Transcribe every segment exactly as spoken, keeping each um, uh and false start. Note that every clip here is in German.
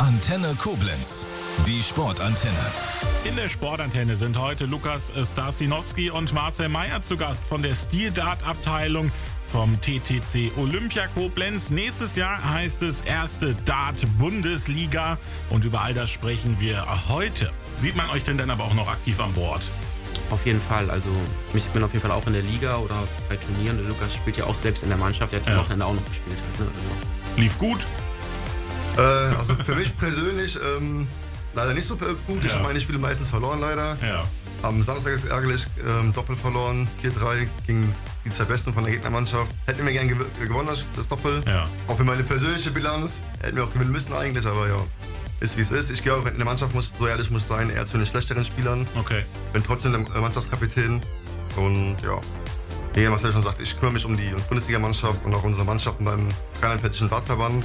Antenne Koblenz, die Sportantenne. In der Sportantenne sind heute Lukas Starsinowski und Marcel Meyer zu Gast von der Stil-Dart-Abteilung vom T T C Olympia Koblenz. Nächstes Jahr heißt es erste Dart-Bundesliga und über all das sprechen wir heute. Sieht man euch denn dann aber auch noch aktiv an Bord? Auf jeden Fall, also mich sieht man auf jeden Fall auch in der Liga oder bei Turnieren. Der Lukas spielt ja auch selbst in der Mannschaft, der hat ja am Wochenende auch noch gespielt. Ne? Also. Lief gut? Äh, also für mich persönlich ähm, leider nicht so gut. Ja. Ich habe meine Spiele meistens verloren leider. Ja. Am Samstag ist ärgerlich, ähm, Doppel verloren, vier drei gegen die zwei Besten von der Gegnermannschaft. Hätten wir gerne gew- gewonnen, das Doppel. Ja. Auch für meine persönliche Bilanz hätten wir auch gewinnen müssen eigentlich, aber ja, ist wie es ist. Ich gehe auch in der Mannschaft, muss, so ehrlich muss ich sein, eher zu den schlechteren Spielern. Okay. Bin trotzdem der Mannschaftskapitän und ja, wie Marcel schon sagt, ich kümmere mich um die Bundesliga-Mannschaft und auch unsere Mannschaften beim Rheinland-Pfälzischen Dartverband.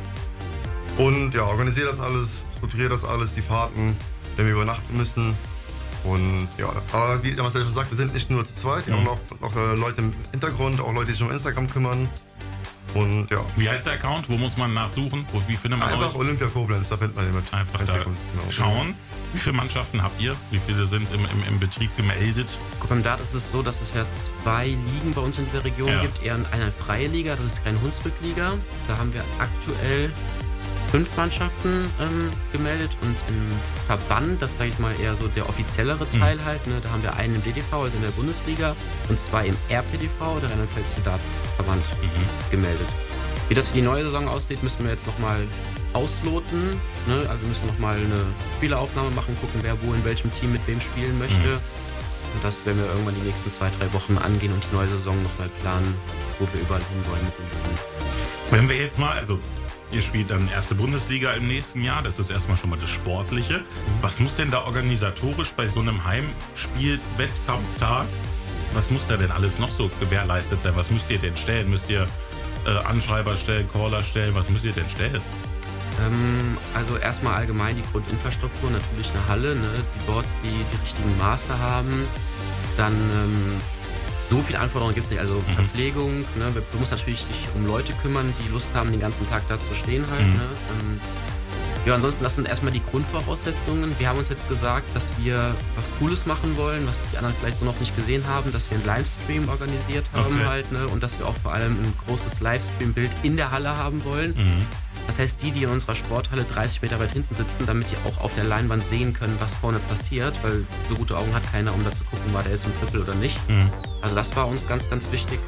Und ja, organisiere das alles, strukturiere das alles, die Fahrten, wenn wir übernachten müssen. Und ja, aber wie Marcel schon sagt, wir sind nicht nur zu zweit, wir Mhm. haben noch, noch äh, Leute im Hintergrund, auch Leute, die sich um Instagram kümmern. Und ja. Wie heißt der Account? Wo muss man nachsuchen? Wo, wie findet man Einfach euch? Olympia Koblenz, da findet man den mit. Einfach da Sekunden, genau. schauen. Wie viele Mannschaften habt ihr? Wie viele sind im, im, im Betrieb gemeldet? Guck, beim Dart ist es so, dass es ja zwei Ligen bei uns in dieser Region Ja. gibt. Eher eine freie Liga, das ist keine Hunsrück-Liga. Da haben wir aktuell fünf Mannschaften ähm, gemeldet und im Verband, das sage ich mal eher so der offiziellere Teil Mhm. halt, halt, ne, da haben wir einen im D D V, also in der Bundesliga, und zwei im R P D V, der Rheinland-Pfälzische Dartverband, Mhm. gemeldet. Wie das für die neue Saison aussieht, müssen wir jetzt nochmal ausloten. Ne? Also wir müssen nochmal eine Spieleraufnahme machen, gucken, wer wo in welchem Team mit wem spielen möchte. Mhm. Und das werden wir irgendwann die nächsten zwei, drei Wochen angehen und die neue Saison nochmal planen, wo wir überall hin wollen mit dem Team. Wenn wir jetzt mal, also ihr spielt dann erste Bundesliga im nächsten Jahr, das ist erstmal schon mal das Sportliche. Was muss denn da organisatorisch bei so einem Heimspiel-Wettkampftag, was muss da denn alles noch so gewährleistet sein? Was müsst ihr denn stellen? Müsst ihr äh, Anschreiber stellen, Caller stellen? Was müsst ihr denn stellen? Ähm, also erstmal allgemein die Grundinfrastruktur, natürlich eine Halle, ne? Die Boards, die die richtigen Maße haben. Dann ähm, so viele Anforderungen gibt es nicht, also Mhm. Verpflegung, ne? Du musst natürlich dich um Leute kümmern, die Lust haben, den ganzen Tag da zu stehen halt. Mhm. Ne? Ähm, ja, ansonsten, das sind erstmal die Grundvoraussetzungen. Wir haben uns jetzt gesagt, dass wir was Cooles machen wollen, was die anderen vielleicht so noch nicht gesehen haben, dass wir einen Livestream organisiert haben Okay. halt, ne? Und dass wir auch vor allem ein großes Livestream-Bild in der Halle haben wollen. Mhm. Das heißt, die, die in unserer Sporthalle dreißig Meter weit hinten sitzen, damit die auch auf der Leinwand sehen können, was vorne passiert, weil so gute Augen hat keiner, um da zu gucken, war der jetzt im Triple oder nicht. Mhm. Also das war uns ganz, ganz wichtig.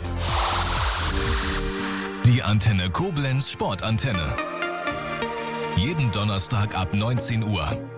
Die Antenne Koblenz Sportantenne. Jeden Donnerstag ab neunzehn Uhr.